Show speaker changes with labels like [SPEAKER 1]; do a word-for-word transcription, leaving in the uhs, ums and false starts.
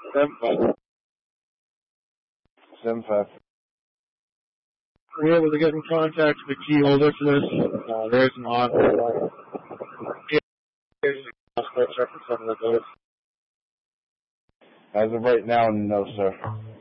[SPEAKER 1] seven five.
[SPEAKER 2] seven five.
[SPEAKER 1] Were you able to get in contact with the key holder for this? Uh, there's an odd one.
[SPEAKER 2] As of right now, no, sir.